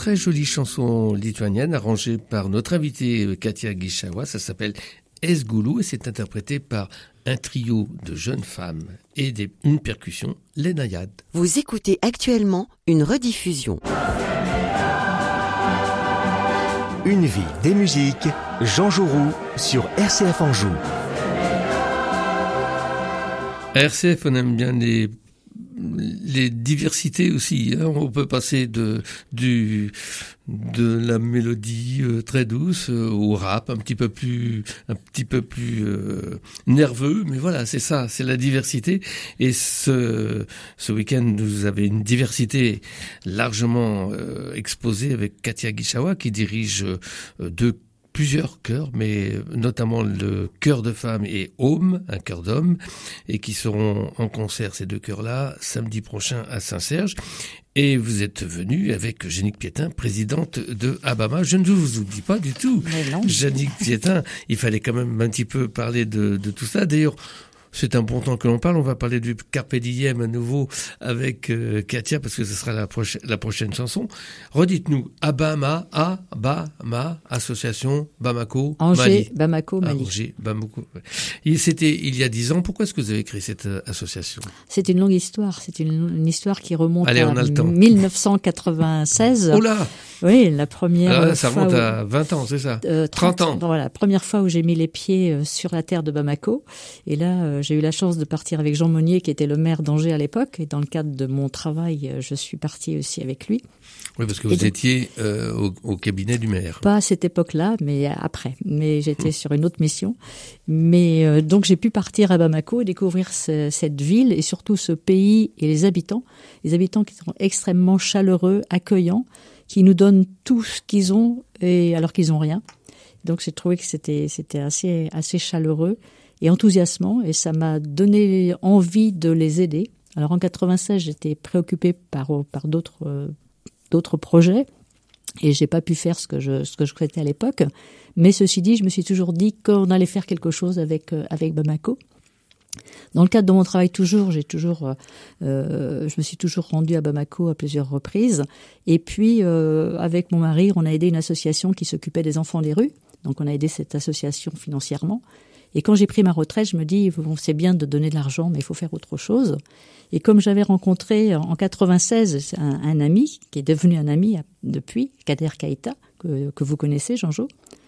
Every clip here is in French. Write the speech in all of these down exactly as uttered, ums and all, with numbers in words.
très jolie chanson lituanienne arrangée par notre invitée Katia Guichawa. Ça s'appelle Esgoulou et c'est interprété par un trio de jeunes femmes et des, une percussion, les Naïades. Vous écoutez actuellement une rediffusion. Une vie, des musiques, Jean Jouroux sur R C F Anjou. R C F, on aime bien les les diversités aussi, hein. On peut passer de du de la mélodie euh, très douce euh, au rap un petit peu plus un petit peu plus euh, nerveux, mais voilà, c'est ça, c'est la diversité. Et ce ce week-end, vous avez une diversité largement euh, exposée avec Katia Guichawa qui dirige euh, deux plusieurs chœurs, mais notamment le chœur de femmes et Home, un chœur d'hommes, et qui seront en concert, ces deux chœurs-là, samedi prochain à Saint-Serge. Et vous êtes venu avec Jeannick Piétin, présidente de Abama. Je ne vous oublie pas du tout. Jeannick Piétin, il fallait quand même un petit peu parler de, de tout ça. D'ailleurs, c'est un bon temps que l'on parle. On va parler du Carpe Diem à nouveau avec euh, Katia parce que ce sera la, proche, la prochaine chanson. Redites-nous, Abama, Abama, Association Bamako, Angers, Mali. Bamako, Mali. Angers, Bamako. Et c'était il y a dix ans. Pourquoi est-ce que vous avez créé cette euh, association ? C'est une longue histoire. C'est une, une histoire qui remonte Allez, à dix-neuf cent quatre-vingt-seize. Oh là ! Oui, la première Alors là, ça fois remonte où, à vingt ans, c'est ça euh, trente ans. Voilà, la première fois où j'ai mis les pieds sur la terre de Bamako. Et là, euh, j'ai eu la chance de partir avec Jean Monnier, qui était le maire d'Angers à l'époque. Et dans le cadre de mon travail, je suis partie aussi avec lui. Oui, parce que et vous donc, étiez euh, au, au cabinet du maire. Pas à cette époque-là, mais après. Mais j'étais mmh. sur une autre mission. Mais euh, donc j'ai pu partir à Bamako et découvrir ce, cette ville et surtout ce pays et les habitants. Les habitants qui sont extrêmement chaleureux, accueillants, qui nous donnent tout ce qu'ils ont et alors qu'ils n'ont rien. Donc j'ai trouvé que c'était c'était assez assez chaleureux et enthousiasmant et ça m'a donné envie de les aider. Alors en quatre-vingt-seize, j'étais préoccupée par par d'autres euh, d'autres projets et j'ai pas pu faire ce que je ce que je souhaitais à l'époque. Mais ceci dit, je me suis toujours dit qu'on allait faire quelque chose avec euh, avec Bamako. Dans le cadre de mon travail, toujours, j'ai toujours, euh, je me suis toujours rendue à Bamako à plusieurs reprises. Et puis, euh, avec mon mari, on a aidé une association qui s'occupait des enfants des rues. Donc, on a aidé cette association financièrement. Et quand j'ai pris ma retraite, je me dis, bon, c'est bien de donner de l'argent, mais il faut faire autre chose. Et comme j'avais rencontré en quatre-vingt-seize un, un ami, qui est devenu un ami depuis, Kader Keïta, que, que vous connaissez, Jean-Jo.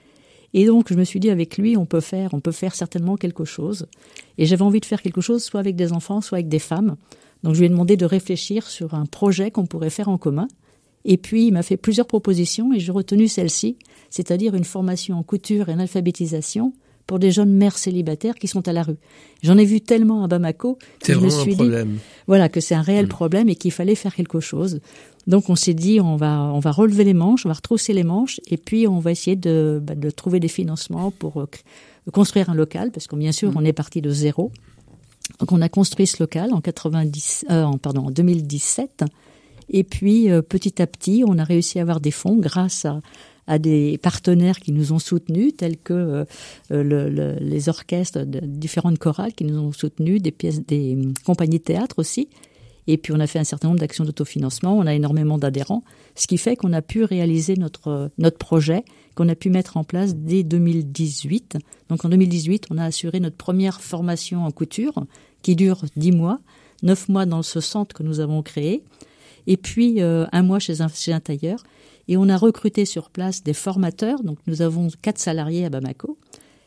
Et donc, je me suis dit, avec lui, on peut faire, on peut faire certainement quelque chose. Et j'avais envie de faire quelque chose, soit avec des enfants, soit avec des femmes. Donc, je lui ai demandé de réfléchir sur un projet qu'on pourrait faire en commun. Et puis, il m'a fait plusieurs propositions et j'ai retenu celle-ci, c'est-à-dire une formation en couture et en alphabétisation pour des jeunes mères célibataires qui sont à la rue. J'en ai vu tellement à Bamako que je me suis dit, voilà, que c'est un réel mmh. problème et qu'il fallait faire quelque chose. Donc on s'est dit, on va, on va relever les manches, on va retrousser les manches et puis on va essayer de, bah, de trouver des financements pour euh, construire un local, parce que bien sûr, mmh. on est parti de zéro. Donc on a construit ce local en quatre-vingt-dix, euh, en, pardon, en deux mille dix-sept. Et puis euh, petit à petit, on a réussi à avoir des fonds grâce à à des partenaires qui nous ont soutenus, tels que euh, le, le, les orchestres de différentes chorales qui nous ont soutenus, des pièces, des compagnies de théâtre aussi. Et puis on a fait un certain nombre d'actions d'autofinancement, on a énormément d'adhérents, ce qui fait qu'on a pu réaliser notre notre projet, qu'on a pu mettre en place dès deux mille dix-huit. Donc en deux mille dix-huit, on a assuré notre première formation en couture, qui dure dix mois, neuf mois dans ce centre que nous avons créé, et puis euh, un mois chez un, chez un tailleur. Et on a recruté sur place des formateurs. Donc, nous avons quatre salariés à Bamako.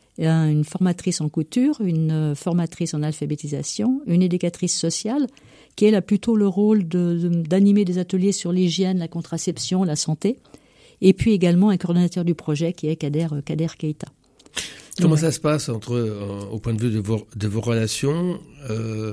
Une formatrice en couture, une formatrice en alphabétisation, une éducatrice sociale, qui elle a plutôt le rôle de, de, d'animer des ateliers sur l'hygiène, la contraception, la santé. Et puis également un coordonnateur du projet qui est Kader, Kader Keïta. Comment ouais. ça se passe entre, euh, au point de vue de vos, de vos relations euh,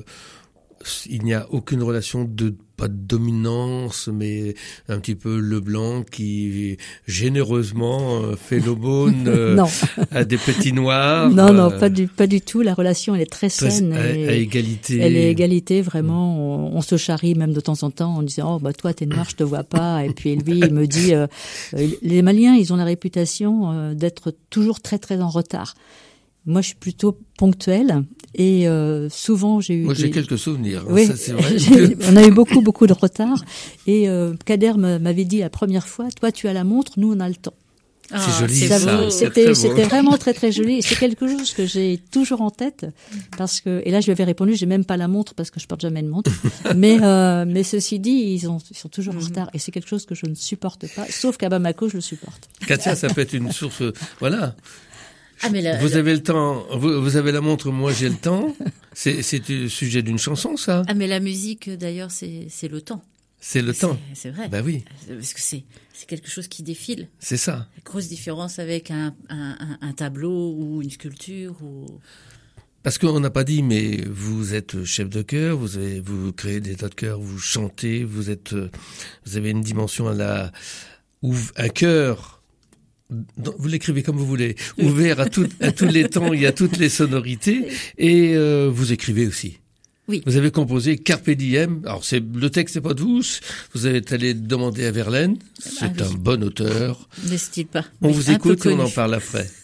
il n'y a aucune relation de pas de dominance, mais un petit peu le blanc qui généreusement euh, fait l'aumône euh, à des petits noirs. Non, non, euh, pas du pas du tout. La relation, elle est très saine. À, et à égalité. Elle est égalité, vraiment. On, on se charrie même de temps en temps en disant oh bah toi t'es noir, je te vois pas. Et puis lui il me dit euh, les Maliens ils ont la réputation euh, d'être toujours très très en retard. Moi, je suis plutôt ponctuelle et euh, souvent j'ai eu. Moi, des... j'ai quelques souvenirs. Oui, ça, c'est vrai. On a eu beaucoup, beaucoup de retard. Et euh, Kader m'avait dit la première fois, toi, tu as la montre, nous, on a le temps. Ah, c'est joli, ça. ça. C'était, c'était vraiment très, très joli. C'est quelque chose que j'ai toujours en tête parce que, et là, je lui avais répondu, j'ai même pas la montre parce que je porte jamais de montre. mais, euh, mais ceci dit, ils, ont, ils sont toujours mm-hmm. en retard et c'est quelque chose que je ne supporte pas, sauf qu'à Bamako, je le supporte. Katia, ça peut être une source, voilà. Ah, mais la, vous la... avez le temps, vous, vous avez la montre, moi j'ai le temps. C'est, c'est le sujet d'une chanson, ça. Ah, mais la musique, d'ailleurs, c'est, c'est le temps. C'est le c'est, temps. C'est vrai. Bah oui. Parce que c'est, c'est quelque chose qui défile. C'est ça. La grosse différence avec un, un, un, un tableau ou une sculpture ou... Parce qu'on n'a pas dit, mais vous êtes chef de chœur, vous avez, vous créez des tas de chœurs, vous chantez, vous êtes, vous avez une dimension à la, ou un chœur, vous l'écrivez comme vous voulez, ouvert à, tout, à tous les temps et à toutes les sonorités, et euh, vous écrivez aussi. Oui. Vous avez composé Carpe Diem. Alors c'est le texte, c'est pas de vous. Vous avez allé demander à Verlaine. C'est ah, oui. un bon auteur. N'est-il pas? On oui, vous écoute et on en parle après.